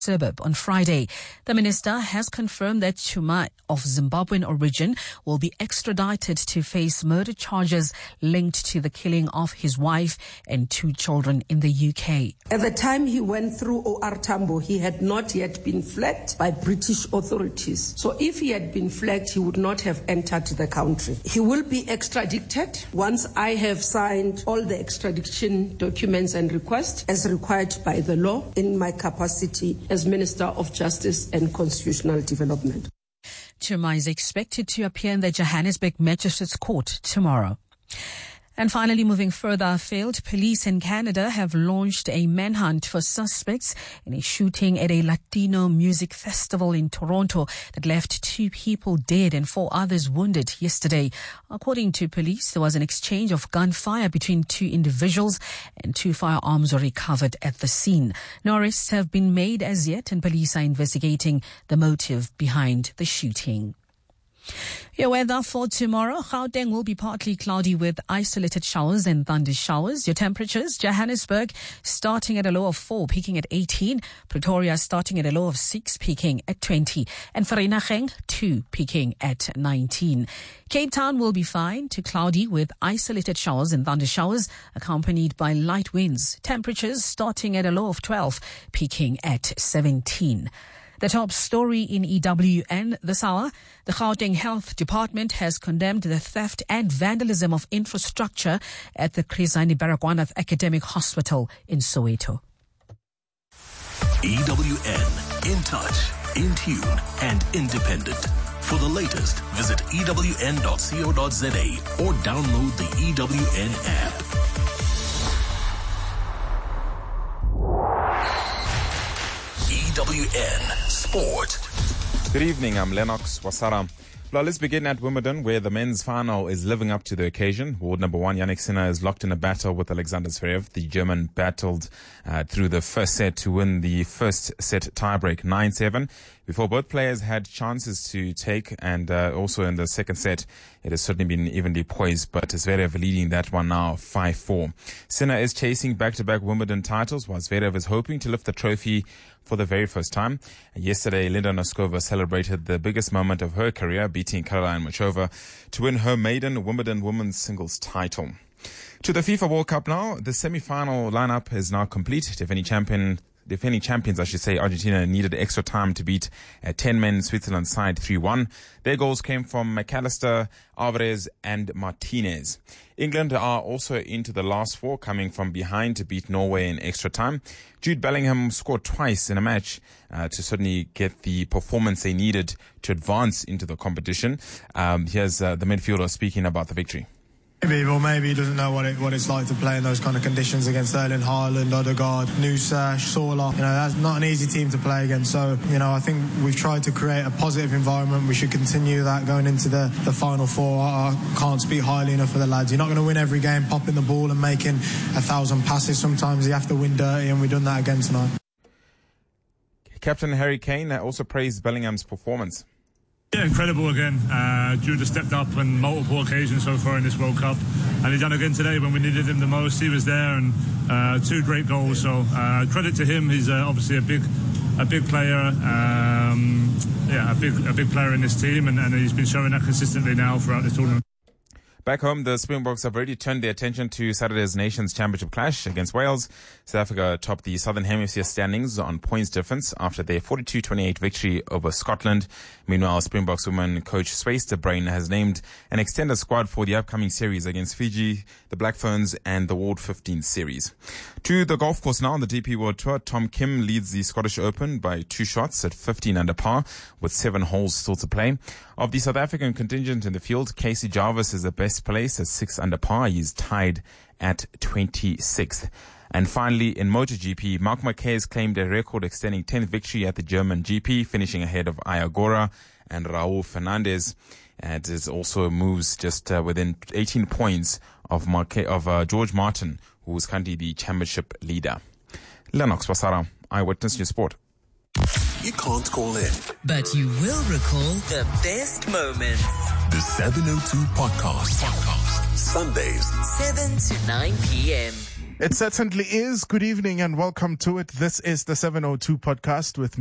suburb on Friday. The minister has confirmed that Chuma, of Zimbabwean origin, will be extradited to face murder charges linked to the killing of his wife and 2 children in the UK. At the time he went through OR Tambo, he had not yet been flagged by British authorities. So if he had been flagged, he would not have entered the country. He will be extradited once I have signed all the extradition documents and requests as required by the law in my capacity as Minister of Justice and Constitutional Development. Chuma is expected to appear in the Johannesburg Magistrates Court tomorrow. And finally, moving further afield, police in Canada have launched a manhunt for suspects in a shooting at a Latino music festival in Toronto that left 2 people dead and 4 others wounded yesterday. According to police, there was an exchange of gunfire between 2 individuals and 2 firearms were recovered at the scene. No arrests have been made as yet, and police are investigating the motive behind the shooting. Your weather for tomorrow: Gauteng will be partly cloudy with isolated showers and thunder showers. Your temperatures: Johannesburg starting at a low of 4, peaking at 18. Pretoria starting at a low of 6, peaking at 20. And Vereeniging 2, peaking at 19. Cape Town will be fine to cloudy with isolated showers and thunder showers accompanied by light winds. Temperatures starting at a low of 12, peaking at 17. The top story in EWN this hour: the Gauteng Health Department has condemned the theft and vandalism of infrastructure at the Chris Hani Baragwanath Academic Hospital in Soweto. EWN, in touch, in tune, and independent. For the latest, visit ewn.co.za or download the EWN app. EWN Sport. Good evening, I'm Lennox Wasara. Well, let's begin at Wimbledon, where the men's final is living up to the occasion. World number 1 Jannik Sinner is locked in a battle with Alexander Zverev. The German battled through the first set to win the first set tiebreak 9-7. Before both players had chances to take, and also in the second set, it has certainly been evenly poised, but Zverev leading that one now 5-4. Sinner is chasing back-to-back Wimbledon titles, while Zverev is hoping to lift the trophy for the very first time. Yesterday, Linda Noskova celebrated the biggest moment of her career, beating Caroline Muchova to win her maiden Wimbledon women's singles title. To the FIFA World Cup now, the semi-final lineup is now complete. Defending champions, Argentina needed extra time to beat a 10-man Switzerland side 3-1. Their goals came from McAllister, Alvarez, and Martinez. England are also into the last 4, coming from behind to beat Norway in extra time. Jude Bellingham scored twice in a match to certainly get the performance they needed to advance into the competition. Here's the midfielder speaking about the victory. Maybe he doesn't know what it's like to play in those kind of conditions against Erling Haaland, Odegaard, Nusa, Sola. That's not an easy team to play against. So, I think we've tried to create a positive environment. We should continue that going into the Final Four. I can't speak highly enough for the lads. You're not going to win every game popping the ball and making 1,000 passes. Sometimes you have to win dirty, and we've done that again tonight. Captain Harry Kane also praised Bellingham's performance. Yeah, incredible again. Jude has stepped up on multiple occasions so far in this World Cup, and he's done again today when we needed him the most. He was there, and 2 great goals. So credit to him. He's obviously a big player. A big player in this team, and he's been showing that consistently now throughout the tournament. Back home, the Springboks have already turned their attention to Saturday's Nations Championship clash against Wales. South Africa topped the Southern Hemisphere standings on points difference after their 42-28 victory over Scotland. Meanwhile, Springboks women coach Swayce de Bruin has named an extended squad for the upcoming series against Fiji, the Black Ferns, and the World 15 series. To the golf course now on the DP World Tour, Tom Kim leads the Scottish Open by 2 shots at 15 under par with 7 holes still to play. Of the South African contingent in the field, Casey Jarvis is the best place at 6 under par. He's tied at 26th. And finally, in MotoGP, Marc Marquez claimed a record-extending 10th victory at the German GP, finishing ahead of Ayagora and Raul Fernandez. And it also moves just within 18 points of George Martin, who is currently the championship leader. Lennox Wasara, Eyewitness News Sport. You can't call in, but you will recall the best moments. The 702 Podcast. Sundays, 7 to 9 p.m. It certainly is. Good evening and welcome to it. This is the 702 podcast with